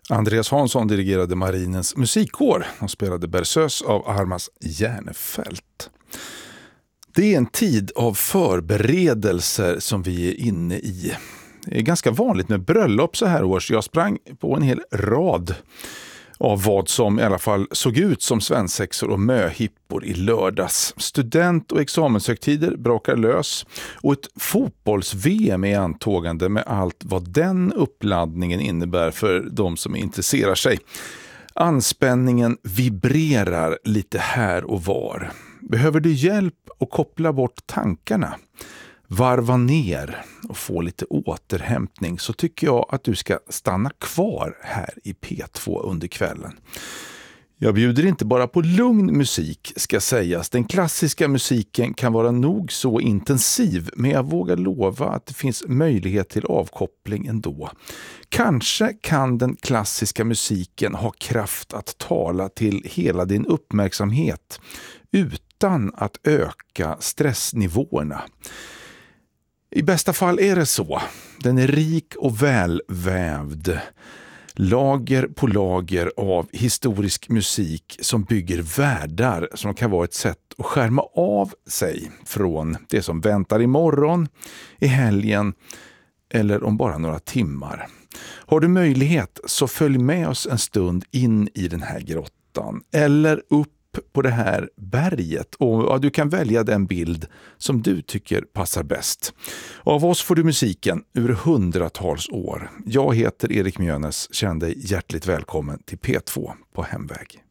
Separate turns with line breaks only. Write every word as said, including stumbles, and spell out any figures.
Andreas Hansson dirigerade Marinens musikkår och spelade Berceuse av Armas Järnefelt. Det är en tid av förberedelser som vi är inne i. Det är ganska vanligt med bröllop så här års. Jag sprang på en hel rad av vad som i alla fall såg ut som svensexor och möhippor i lördags. Student- och examenshögtider brakar lös och ett fotbolls-V M är antågande med allt vad den uppladdningen innebär för de som intresserar sig. Anspänningen vibrerar lite här och var. Behöver du hjälp att koppla bort tankarna, varva ner och få lite återhämtning, så tycker jag att du ska stanna kvar här i P två under kvällen. Jag bjuder inte bara på lugn musik, ska sägas. Den klassiska musiken kan vara nog så intensiv, men jag vågar lova att det finns möjlighet till avkoppling ändå. Kanske kan den klassiska musiken ha kraft att tala till hela din uppmärksamhet utan att öka stressnivåerna. I bästa fall är det så. Den är rik och välvävd. Lager på lager av historisk musik som bygger världar som kan vara ett sätt att skärma av sig från det som väntar imorgon, i helgen eller om bara några timmar. Har du möjlighet så följ med oss en stund in i den här grottan eller upp på det här berget, och ja, du kan välja den bild som du tycker passar bäst. Av oss får du musiken ur hundratals år. Jag heter Erik Mjönes, känn dig hjärtligt välkommen till P två på Hemväg.